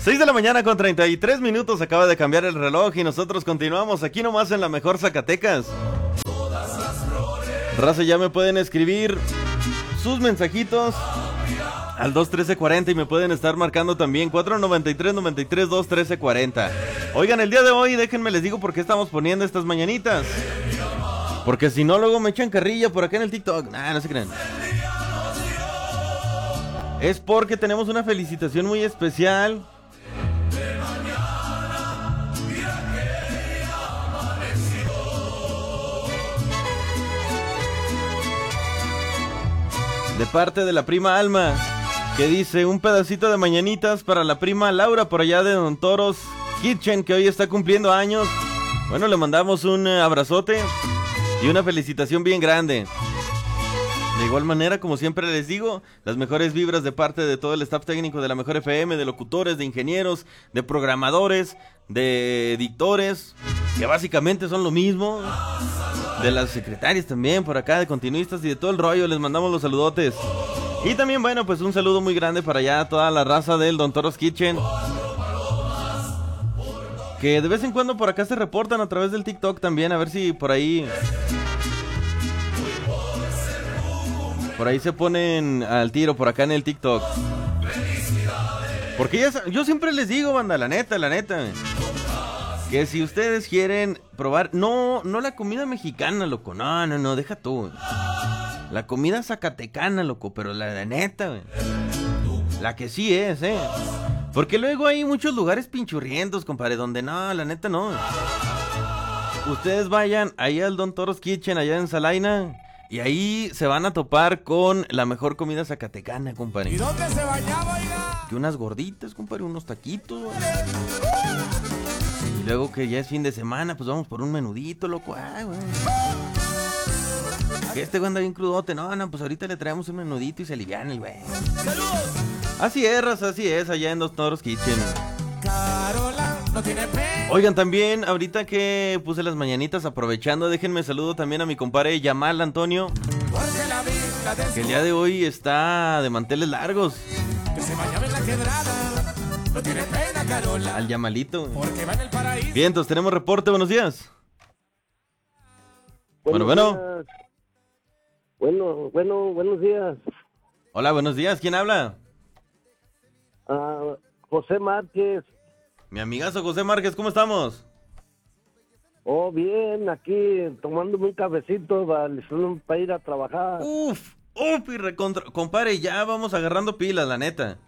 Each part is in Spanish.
6 de la mañana con 33 minutos, acaba de cambiar el reloj y nosotros continuamos aquí nomás en la mejor Zacatecas. Raza, ya me pueden escribir sus mensajitos al 213-40 y me pueden estar marcando también 493-93-213-40. Oigan, el día de hoy déjenme les digo por qué estamos poniendo estas mañanitas. Porque si no luego me echan carrilla por acá en el TikTok. Nah, no se crean. Es porque tenemos una felicitación muy especial. De parte de la prima Alma, que dice un pedacito de mañanitas para la prima Laura por allá de Don Toros Kitchen, que hoy está cumpliendo años. Bueno, le mandamos un abrazote y una felicitación bien grande. De igual manera, como siempre les digo, las mejores vibras de parte de todo el staff técnico de la Mejor FM, de locutores, de ingenieros, de programadores, de editores, que básicamente son lo mismo. De las secretarias también, por acá, de continuistas y de todo el rollo, les mandamos los saludotes. Y también, bueno, pues un saludo muy grande para allá a toda la raza del Don Toros Kitchen, que de vez en cuando por acá se reportan a través del TikTok también, a ver si por ahí se ponen al tiro por acá en el TikTok. Porque yo siempre les digo, banda, la neta, que si ustedes quieren probar, no la comida mexicana, loco, no, deja tú. La comida zacatecana, loco, pero la neta, güey. La que sí es, Porque luego hay muchos lugares pinchurrientos, compadre, donde no, la neta no. Ustedes vayan ahí al Don Toros Kitchen, allá en Salaina, y ahí se van a topar con la mejor comida zacatecana, compadre. ¿Y dónde se bañaba, oiga? Que unas gorditas, compadre, unos taquitos, güey. Y luego que ya es fin de semana, pues vamos por un menudito, loco. Ay, güey. Que este güey anda bien crudote. No, pues ahorita le traemos un menudito y se aliviana el güey. ¡Saludos! Así es, raza, así es, allá en Los Toros Kitchen. Carola, no tiene pena. Oigan, también, ahorita que puse las mañanitas, aprovechando, déjenme saludo también a mi compadre Yamal Antonio, que el día de hoy está de manteles largos. Que se bañaba en la quebrada. No tiene pena, Carola. Al Yamalito. Porque va en el paraíso. Bien, entonces tenemos reporte, buenos días. Bueno. Buenos días. Hola, buenos días, ¿quién habla? José Márquez. Mi amigazo José Márquez, ¿cómo estamos? Oh, bien, aquí tomándome un cafecito para ir a trabajar. Uf, y recontra, compadre, ya vamos agarrando pilas, la neta.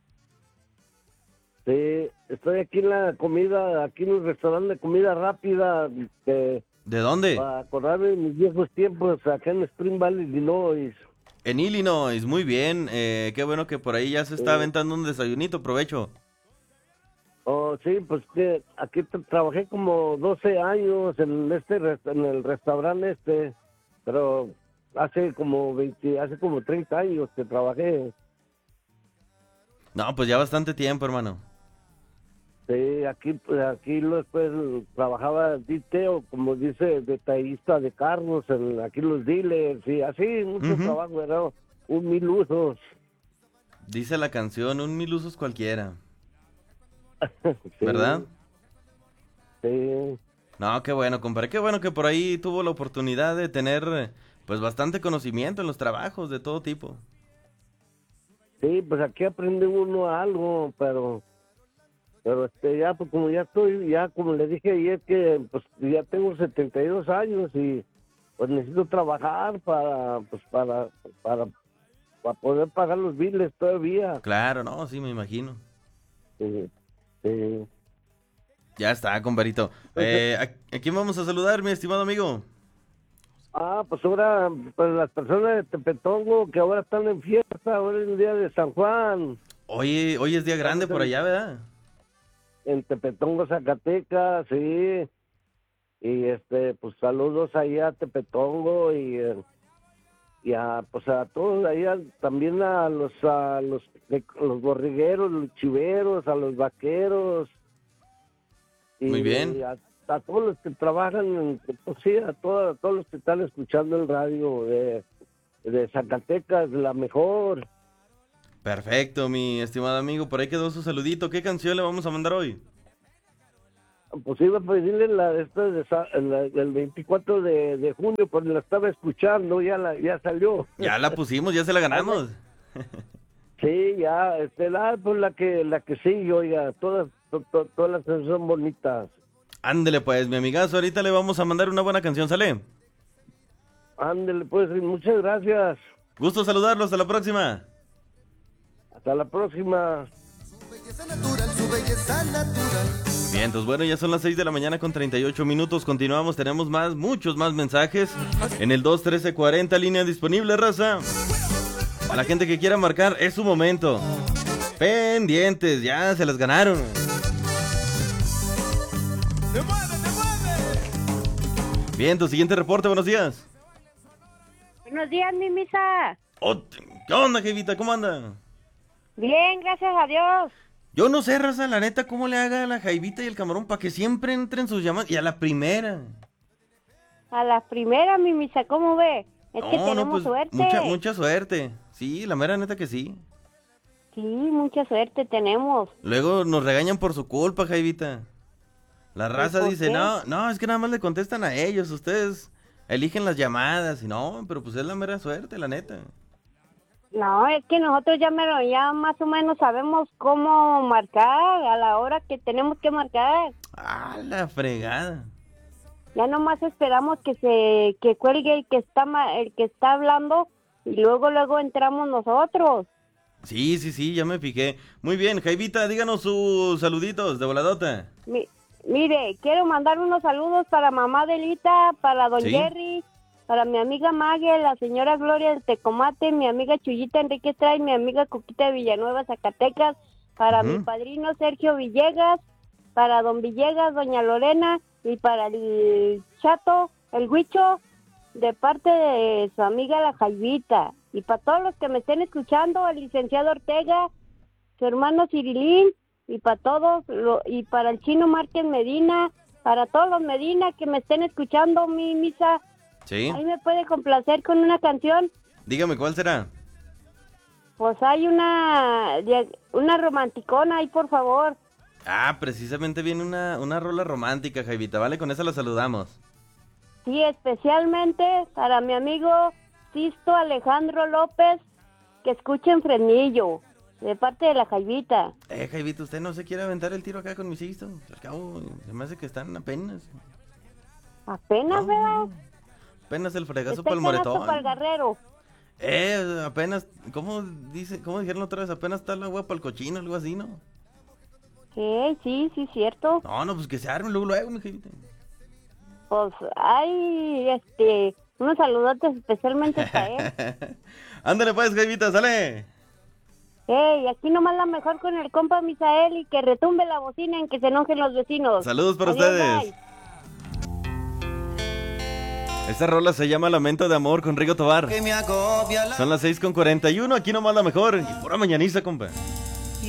Sí, estoy aquí en la comida, aquí en un restaurante de comida rápida. ¿De dónde? Para acordarme de mis viejos tiempos, acá en Spring Valley, Illinois. En Illinois, muy bien. Qué bueno que por ahí ya se está aventando un desayunito, provecho. Oh, sí, pues que aquí trabajé como 12 años en el restaurante pero hace como 30 años que trabajé. No, pues ya bastante tiempo, hermano. Sí, aquí después trabajaba diteo, como dice, detallista de carros, aquí los dealers, y así, mucho trabajo, ¿verdad? 1,000 usos. Dice la canción, 1,000 usos cualquiera. Sí, ¿verdad? Sí. No, qué bueno, compadre, qué bueno que por ahí tuvo la oportunidad de tener, pues, bastante conocimiento en los trabajos de todo tipo. Sí, pues aquí aprende uno algo, pero ya, pues como ya estoy, ya como le dije ayer que, pues ya tengo 72 años y pues necesito trabajar para poder pagar los biles todavía. Claro, no, sí, me imagino. Sí. Ya está, compadrito. ¿A quién vamos a saludar, mi estimado amigo? Pues ahora, pues las personas de Tepetongo que ahora están en fiesta, ahora es el día de San Juan. Hoy es día grande por allá, ¿verdad? En Tepetongo, Zacatecas, sí. Y pues saludos allá a Tepetongo y pues a todos allá, también a los borrigueros, los chiveros, a los vaqueros. Y, muy bien. Y a todos los que trabajan, pues sí, a todos los que están escuchando el radio de Zacatecas, la mejor. Perfecto, mi estimado amigo, por ahí quedó su saludito. ¿Qué canción le vamos a mandar hoy? Pues iba a pedirle el 24 de junio, pues la estaba escuchando, ya salió. Ya la pusimos, ya se la ganamos. Sí, ya, pues la que sigue, oiga, todas las canciones son bonitas. Ándele pues, mi amigazo, ahorita le vamos a mandar una buena canción, ¿sale? Ándele, pues, muchas gracias. Gusto saludarlos, hasta la próxima. Hasta la próxima. Su belleza natural. Bien, entonces bueno, ya son las 6 de la mañana con 38 minutos, continuamos, tenemos muchos más mensajes en el 213-40, línea disponible, raza. A la gente que quiera marcar, es su momento. Pendientes, ya se las ganaron. ¡Te mueve, te mueve! Bien, tu siguiente reporte, buenos días. Buenos días, mi misa. Oh, ¿qué onda, jevita? ¿Cómo anda? Bien, gracias a Dios. Yo no sé, raza, la neta, cómo le haga a la jaivita y el camarón para que siempre entren sus llamadas. Y a la primera. A la primera, mi misa, ¿cómo ve? Es que tenemos suerte. Mucha suerte. Sí, la mera neta que sí. Sí, mucha suerte tenemos. Luego nos regañan por su culpa, jaivita. La raza por dice, qué? no, es que nada más le contestan a ellos, ustedes eligen las llamadas. Y no, pero pues es la mera suerte, la neta. No, es que nosotros ya más o menos sabemos cómo marcar a la hora que tenemos que marcar. Ah, la fregada. Ya nomás esperamos que cuelgue el que está hablando y luego entramos nosotros. Sí, ya me fijé. Muy bien, jaivita, díganos sus saluditos de voladota. Mire, quiero mandar unos saludos para mamá Delita, para don Sí. Jerry, para mi amiga Mague, la señora Gloria del Tecomate, mi amiga Chuyita Enrique Trae, mi amiga Coquita de Villanueva, Zacatecas, para mi padrino Sergio Villegas, para don Villegas, doña Lorena, y para el Chato, el Huicho, de parte de su amiga la Jaivita. Y para todos los que me estén escuchando, el licenciado Ortega, su hermano Cirilín, y para todos, y para el chino Márquez Medina, para todos los Medina que me estén escuchando, mi misa. Sí. Ahí me puede complacer con una canción. Dígame, ¿cuál será? Pues hay una romanticona ahí, por favor. Ah, precisamente viene una rola romántica, jaivita, ¿vale? Con esa la saludamos. Sí, especialmente para mi amigo Sisto Alejandro López, que escuchen Frenillo, de parte de la Jaivita. Jaivita, ¿usted no se quiere aventar el tiro acá con mis hijos? Al cabo, se me hace que están apenas. Apenas, ¿verdad? Apenas el fregazo Está para el el canasto moretón. para el guerrero. Apenas, ¿cómo dijeron la otra vez? Apenas está el agua para el cochino, algo así, ¿no? Sí, cierto. No, pues que se armen luego, mi jaivita. Pues hay, unos saludotes especialmente para él. Ándale pues, jaivita, sale. Aquí nomás la mejor con el compa Misael y que retumbe la bocina en que se enojen los vecinos. Saludos para Adiós, ustedes. bye. Esta rola se llama Lamento de Amor con Rigo Tobar. Que me agobia la... Son las 6:41, aquí nomás la mejor. Y pura mañaniza, compa.